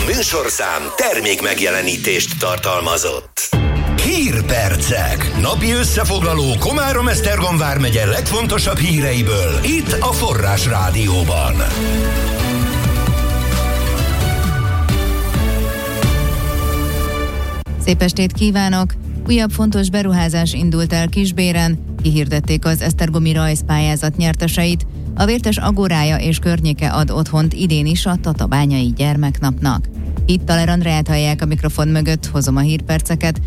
műsorszám termék megjelenítést tartalmazott. Hírpercek. Napi összefoglaló Komárom-Esztergom vármegye legfontosabb híreiből itt a Forrás Rádióban. Szép estét kívánok! Újabb fontos beruházás indult el Kisbéren, kihirdették az esztergomi rajzpályázat nyerteseit. A Vértes Agórája és környéke ad otthont idén is a Tatabányai Gyermeknapnak. Itt Taler Andreát hallják a mikrofon mögött, hozom a hírperceket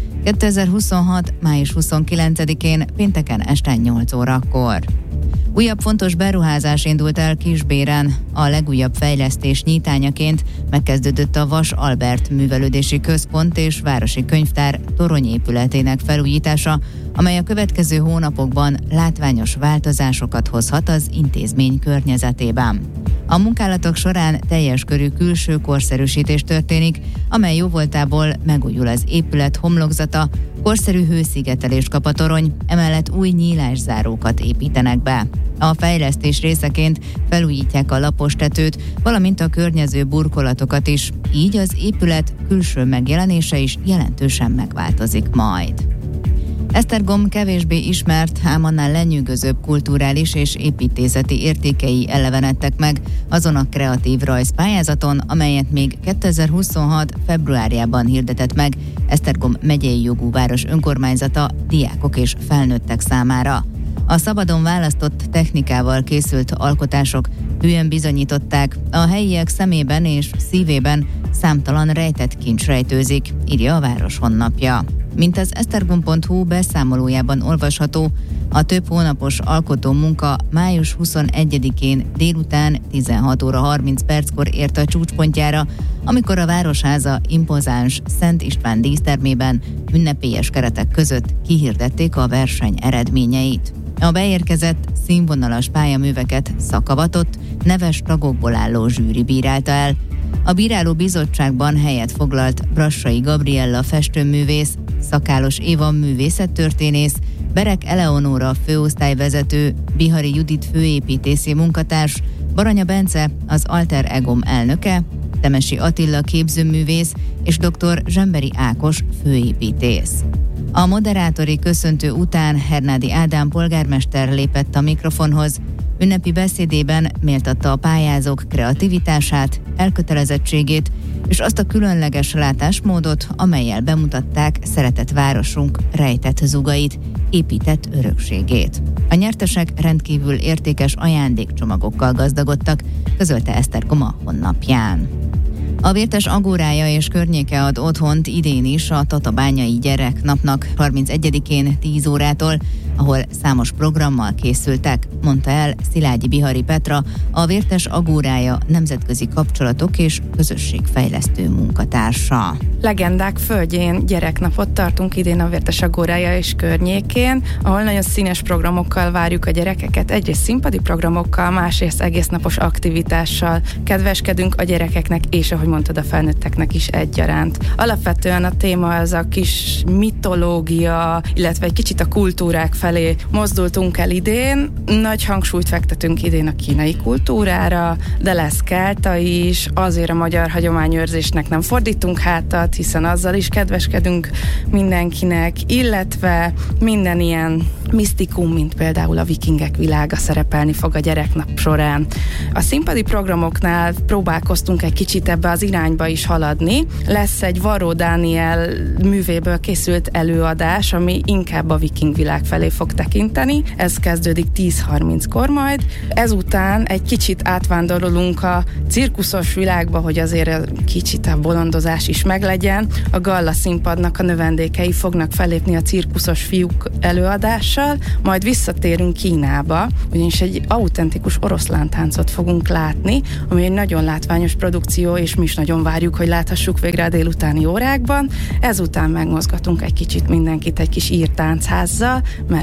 2026. május 29-én pénteken este 8 órakor. Újabb fontos beruházás indult el Kisbéren. A legújabb fejlesztés nyitányaként megkezdődött a Vas Albert Művelődési Központ és Városi Könyvtár toronyépületének felújítása, amely a következő hónapokban látványos változásokat hozhat az intézmény környezetében. A munkálatok során teljes körű külső korszerűsítés történik, amely jóvoltából megújul az épület homlokzata, korszerű hőszigetelést kap a torony, emellett új nyílászárókat építenek be. A fejlesztés részeként felújítják a lapos tetőt, valamint a környező burkolatokat is, így az épület külső megjelenése is jelentősen megváltozik majd. Esztergom kevésbé ismert, ám annál lenyűgözőbb kulturális és építészeti értékei elevenedtek meg azon a kreatív rajzpályázaton, amelyet még 2026. februárjában hirdetett meg Esztergom megyei jogú város önkormányzata diákok és felnőttek számára. A szabadon választott technikával készült alkotások hűen bizonyították, a helyiek szemében és szívében számtalan rejtett kincs rejtőzik, írja a város honlapja. Mint az esztergom.hu beszámolójában olvasható, a több hónapos alkotó munka május 21-én délután 16 óra 30 perckor ért a csúcspontjára, amikor a Városháza impozáns Szent István dísztermében ünnepélyes keretek között kihirdették a verseny eredményeit. A beérkezett színvonalas pályaműveket szakavatott, neves tagokból álló zsűri bírálta el. A bíráló bizottságban helyet foglalt Brassai Gabriella festőművész, Szakálos Éva művészettörténész, Berek Eleonóra főosztályvezető, Bihari Judit főépítészi munkatárs, Baranya Bence az Alter Egom elnöke, Temesi Attila képzőművész és dr. Zsemberi Ákos főépítész. A moderátori köszöntő után Hernádi Ádám polgármester lépett a mikrofonhoz. Ünnepi beszédében méltatta a pályázók kreativitását, elkötelezettségét és azt a különleges látásmódot, amellyel bemutatták szeretett városunk rejtett zugait, épített örökségét. A nyertesek rendkívül értékes ajándékcsomagokkal gazdagodtak, közölte Esztergom a honlapján. A Vértes Agórája és környéke ad otthont idén is a Tatabányai Gyereknapnak 31-én 10 órától, ahol számos programmal készültek, mondta el Szilágyi Bihari Petra, a Vértes Agórája nemzetközi kapcsolatok és közösségfejlesztő munkatársa. Legendák földjén gyereknapot tartunk idén a Vértes Agórája és környékén, ahol nagyon színes programokkal várjuk a gyerekeket, egyrészt színpadi programokkal, másrészt egésznapos aktivitással. Kedveskedünk a gyerekeknek és, ahogy mondtad, a felnőtteknek is egyaránt. Alapvetően a téma az a kis mitológia, illetve egy kicsit a kultúrák felé mozdultunk el idén. Nagy hangsúlyt fektetünk idén a kínai kultúrára, de lesz kelta is, azért a magyar hagyományőrzésnek nem fordítunk hátat, hiszen azzal is kedveskedünk mindenkinek, illetve minden ilyen misztikum, mint például a vikingek világa szerepelni fog a gyereknap során. A színpadi programoknál próbálkoztunk egy kicsit ebbe az irányba is haladni. Lesz egy Varró Dániel művéből készült előadás, ami inkább a viking világ felé fog tekinteni. Ez kezdődik 10:30-kor majd. Ezután egy kicsit átvándorolunk a cirkuszos világba, hogy azért kicsit a bolondozás is meglegyen. A Galla színpadnak a növendékei fognak fellépni a cirkuszos fiúk előadással, majd visszatérünk Kínába, ugyanis egy autentikus oroszlántáncot fogunk látni, ami egy nagyon látványos produkció, és mi is nagyon várjuk, hogy láthassuk végre a délutáni órákban. Ezután megmozgatunk egy kicsit mindenkit egy kis írtáncházzal, mert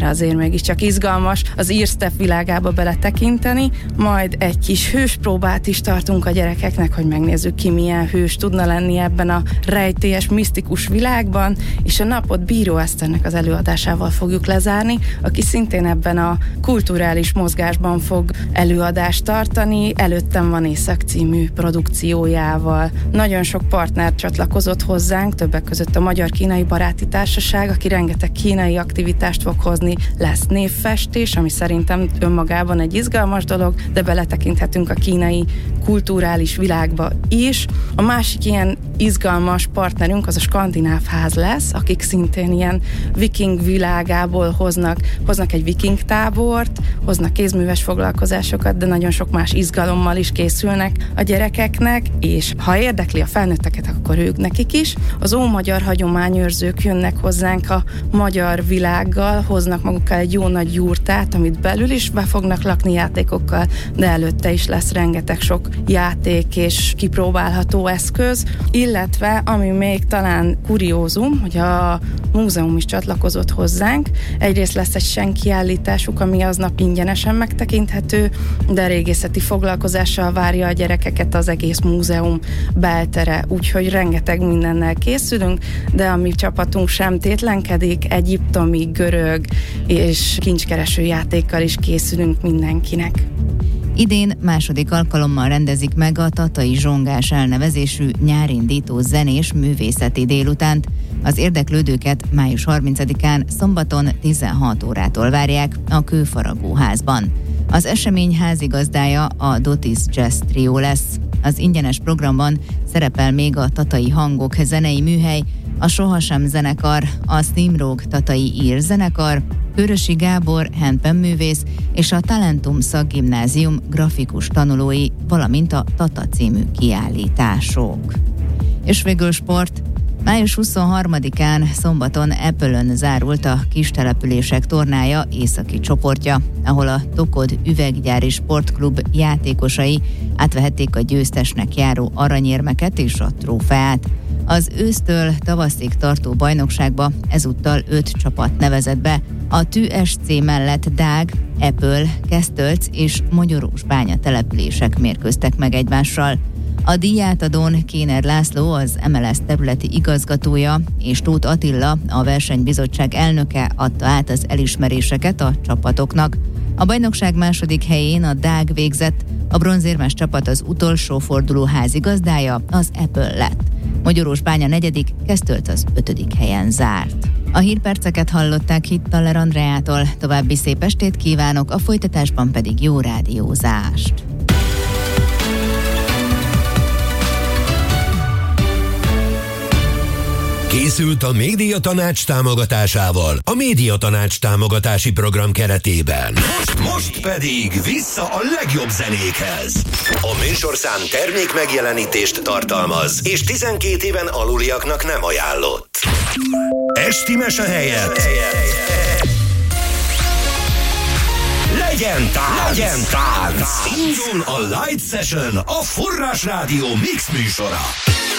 számára azért mégiscsak izgalmas az írsztep világába beletekinteni, majd egy kis hőspróbát is tartunk a gyerekeknek, hogy megnézzük ki milyen hős tudna lenni ebben a rejtélyes, misztikus világban, és a napot Bíró Eszternek az előadásával fogjuk lezárni, aki szintén ebben a kulturális mozgásban fog előadást tartani. Előttem van Észak című produkciójával. Nagyon sok partner csatlakozott hozzánk, többek között a Magyar-Kínai Baráti Társaság, aki rengeteg kínai aktivitást fog hozni. Lesz névfestés, ami szerintem önmagában egy izgalmas dolog, de beletekinthetünk a kínai kulturális világba is. A másik ilyen izgalmas partnerünk az a Skandináv Ház lesz, akik szintén ilyen viking világából hoznak egy viking tábort, hoznak kézműves foglalkozásokat, de nagyon sok más izgalommal is készülnek a gyerekeknek, és ha érdekli a felnőtteket, akkor ők nekik is. Az ómagyar hagyományőrzők jönnek hozzánk a magyar világgal, hoznak magukkal egy jó nagy jurtát, amit belül is be fognak lakni játékokkal, de előtte is lesz rengeteg sok játék és kipróbálható eszköz, illetve ami még talán kuriózum, hogy a múzeum is csatlakozott hozzánk. Egyrészt lesz egy senkiállításuk, ami aznap ingyenesen megtekinthető, de régészeti foglalkozással várja a gyerekeket az egész múzeum beltere, úgyhogy rengeteg mindennel készülünk, de a mi csapatunk sem tétlenkedik, egyiptomi, görög és kincskereső játékkal is készülünk mindenkinek. Idén második alkalommal rendezik meg a Tatai Zsongás elnevezésű nyárindító zenés művészeti délutánt. Az érdeklődőket május 30-án szombaton 16 órától várják a Kőfaragóházban. Az esemény házigazdája a Dotis Jazz Trio lesz. Az ingyenes programban szerepel még a Tatai Hangok zenei műhely, a Sohasem zenekar, a Steamrogue Tatai ír zenekar, Körösi Gábor handpan-művész és a Talentum Szakgimnázium grafikus tanulói, valamint a Tata című kiállítások. És végül sport. Május 23-án szombaton Apple-ön zárult a Kistelepülések tornája északi csoportja, ahol a Tokod üveggyári sportklub játékosai átvehették a győztesnek járó aranyérmeket és a trófeát. Az ősztől tavaszig tartó bajnokságba ezúttal 5 csapat nevezett be, a TÜ SC mellett Dág, Apple, Kesztölc és Magyarósbánya települések mérkőztek meg egymással. A díjátadón Kéner László, az MLS területi igazgatója, és Tóth Attila, a versenybizottság elnöke adta át az elismeréseket a csapatoknak. A bajnokság második helyén a Dág végzett, a bronzérmes csapat az utolsó forduló házigazdája, az Apple lett. Magyarósbánya negyedik, Kesztölc az 5. helyen zárt. A hírperceket hallották Hittaler Andreától, további szép estét kívánok, a folytatásban pedig jó rádiózást. Készült a Médiatanács támogatásával a Médiatanács támogatási program keretében. Most pedig vissza a legjobb zenékhez. A műsorszám termék megjelenítést tartalmaz, és 12 éven aluliaknak nem ajánlott. Esti mese helyett legyen tánc! Indul a Light Session, a Forrás Rádió mix műsora.